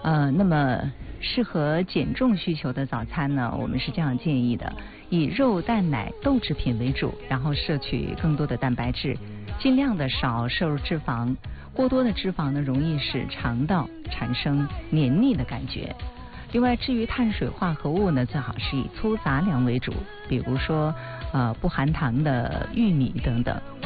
那么适合减重需求的早餐呢，我们是这样建议的：以肉、蛋、奶、豆制品为主，然后摄取更多的蛋白质，尽量的少摄入脂肪。过多的脂肪呢，容易使肠道产生黏腻的感觉。另外，至于碳水化合物呢，最好是以粗杂粮为主，比如说不含糖的玉米等等。